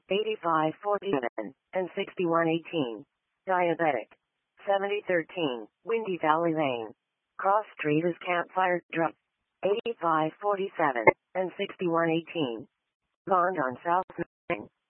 8547 and 6118. Diabetic. 7013, Windy Valley Lane. Cross Street is Campfire Drug. 8547 and 6118. Bond on South Main.